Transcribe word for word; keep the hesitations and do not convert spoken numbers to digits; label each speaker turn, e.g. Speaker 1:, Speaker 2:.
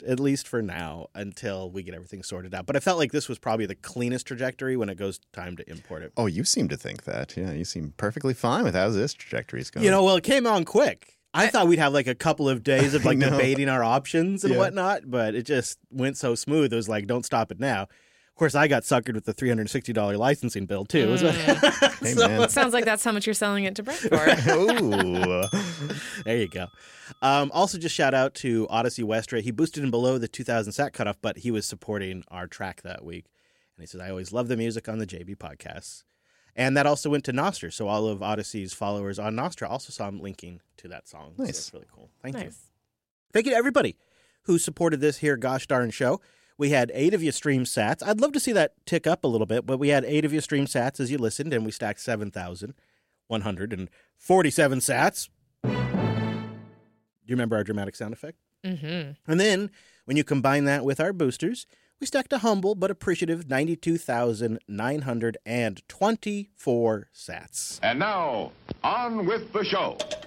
Speaker 1: at least for now, until we get everything sorted out. But I felt like this was probably the cleanest trajectory when it goes time to import it.
Speaker 2: Oh, you seem to think that. Yeah, you seem perfectly fine with how this trajectory is going.
Speaker 1: You know, well, it came on quick. I, I thought we'd have like a couple of days of like debating our options and yeah. whatnot, but it just went so smooth. It was like, don't stop it now. Of course, I got suckered with the three hundred sixty dollars licensing bill, too.
Speaker 2: Mm. Hey,
Speaker 3: so, man. Sounds like that's how much you're selling it to Brett for.
Speaker 1: Ooh. There you go. Um, also, just shout out to Odyssey Westra. He boosted in below the two thousand sat cutoff, but he was supporting our track that week. And he says, I always love the music on the J B podcasts. And that also went to Nostra. So all of Odyssey's followers on Nostra also saw him linking to that song.
Speaker 2: Nice.
Speaker 1: So that's really cool. Thank
Speaker 3: nice.
Speaker 1: you. Thank you to everybody who supported this here Gosh Darn Show. We had eight of you stream sats. I'd love to see that tick up a little bit, but we had eight of you stream sats as you listened, and we stacked seven thousand one hundred forty-seven sats. Do you remember our dramatic sound effect?
Speaker 3: Mm-hmm.
Speaker 1: And then, when you combine that with our boosters, we stacked a humble but appreciative ninety-two thousand nine hundred twenty-four sats.
Speaker 4: And now, on with the show.